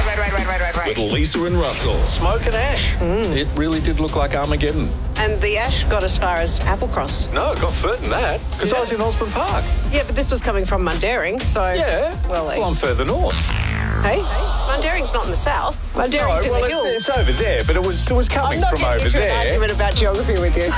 Right. With Lisa and Russell. Smoke and ash. It really did look like Armageddon. And the ash got as far as Applecross. No, it got further than that. Because I was in Osborne Park. Yeah, but this was coming from Mundaring, so... Yeah. Well, I'm further north. Hey? Mundaring's not in the south. Mundaring's in the hills. It's over there, but it was coming from over I'm not getting into an there. argument about geography with you.